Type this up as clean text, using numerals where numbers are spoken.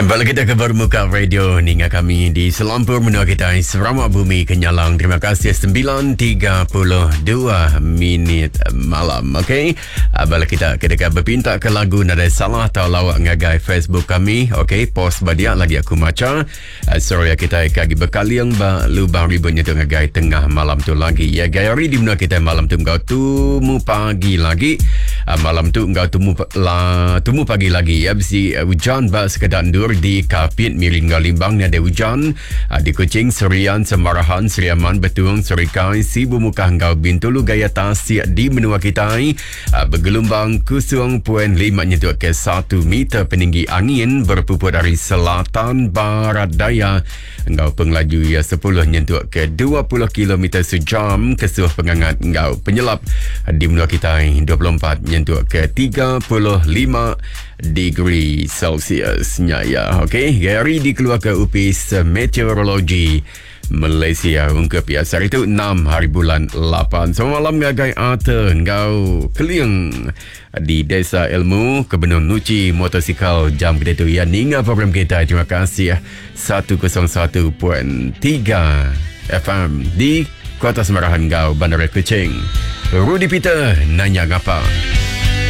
Balik kita ke Bermuka Radio. Ninga kami di Selampur menua kita Sarawak Bumi Kenyalang. Terima kasih 9.32 minit malam. Okey. Balik kita kedekat berpinta ke lagu nada salah atau lawak ngagai Facebook kami. Okey, post badia lagi aku maca. Sorry kita kagi bekaliang ba lubang ributnya tu ngagai tengah malam tu lagi. Ya gayari di menua kita malam tu engkau tumu pagi lagi. Malam tu engkau tumu pagi lagi. Ya bisi hujan ba sekedar di Kapit Miring Galimbang ni ada hujan di Kuching Serian Semarahan Seriaman Betuang Serikai Sibu Muka Hanggau Bintulu Gaya Tasik di menua kita bergelombang 0.5 nyentuh ke 1 meter peninggi angin berpupur dari selatan barat daya Enggau pengelaju ya 10 nyentuh ke 20 km sejam kesuh pengangat enggau penyelap di menua kita 24 nyentuh ke 35 degree Celsius ya. Okey, Gary dikeluarkan Upis Meteorologi Malaysia ungkap ya hari itu 6 hari bulan 8. So malam ngagai ata engkau keliang di Desa Ilmu Kebenun Nuci motosikal jam kita tu ya ninga program kita. Terima kasih 101.3 FM di Kota Semarahan Gau Bandar Kuching. Rudy Peter nanya ngapa.